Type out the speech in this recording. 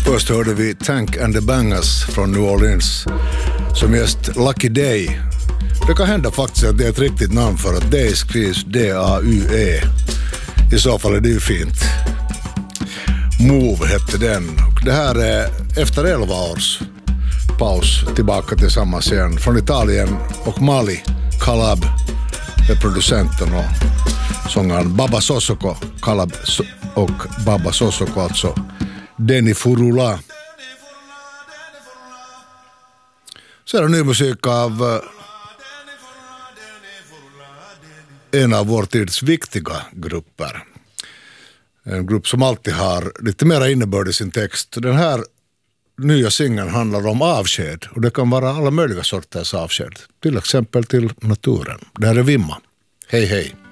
Först hörde vi Tank and the Bangas från New Orleans som just Lucky Day. Det kan hända faktiskt att det är ett riktigt namn för att Day skrivs D-A-U-E. I så fall är det ju fint. Move hette den. Och det här är efter 11 års paus tillbaka tillsammans igen. Från Italien och Mali. Calab är producenten och sångaren Baba Sosoko. Calab och Baba Sosoko alltså. Denny Furula. Så är det ny musik av en av vår tids viktiga grupper. En grupp som alltid har lite mer innebörd i sin text. Den här nya singeln handlar om avsked och det kan vara alla möjliga sorters avsked. Till exempel till naturen. Det här är Vimma. Hej hej.